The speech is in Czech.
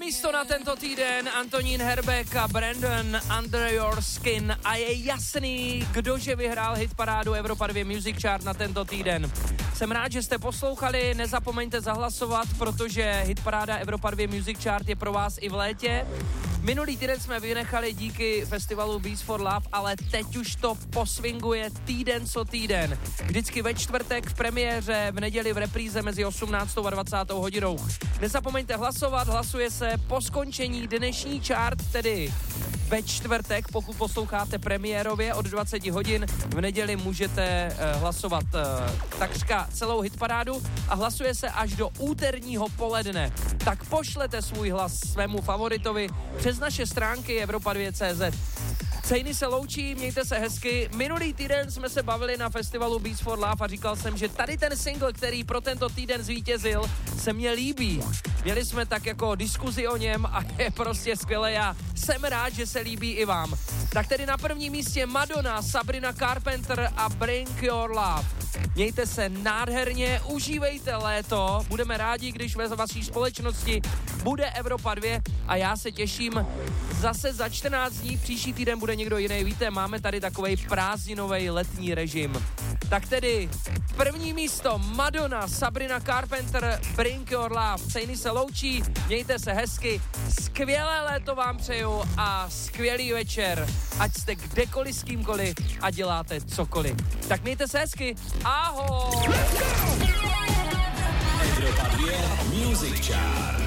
místo na tento týden Antonín Herbeck a Brandon Under Your Skin a je jasný, kdože vyhrál hitparádu Evropa 2 Music Chart na tento týden. Jsem rád, že jste poslouchali, nezapomeňte zahlasovat, protože hitparáda Evropa 2 Music Chart je pro vás i v létě. Minulý týden jsme vynechali díky festivalu Beats for Love, ale teď už to posvinguje týden co týden. Vždycky ve čtvrtek v premiéře, v neděli v repríze mezi 18. a 20. hodinou. Nezapomeňte hlasovat, hlasuje se po skončení dnešní chart, tedy ve čtvrtek, pokud posloucháte premiérově od 20 hodin, v neděli můžete hlasovat takřka celou hitparádu a hlasuje se až do úterního poledne. Tak pošlete svůj hlas svému favoritovi přes naše stránky Evropa2.cz. Cejny se loučí, mějte se hezky. Minulý týden jsme se bavili na festivalu Beats for Love a říkal jsem, že tady ten single, který pro tento týden zvítězil, se mně líbí. Měli jsme tak jako diskuzi o něm a je prostě skvělé. Já jsem rád, že se líbí i vám. Tak tedy na prvním místě Madonna, Sabrina Carpenter a Bring Your Love. Mějte se nádherně, užívejte léto, budeme rádi, když ve vaší společnosti bude Evropa 2 a já se těším zase za 14 dní, příští týden bude někdo jiný, víte, máme tady takovej prázdninový letní režim. Tak tedy první místo Madonna, Sabrina Carpenter, Bring Your Love. Cejny se loučí, mějte se hezky, skvělé léto vám přeju a skvělý večer, ať jste kdekoliv s kýmkoliv a děláte cokoliv. Tak mějte se hezky, ahoj! Evropa 2 Music Chart.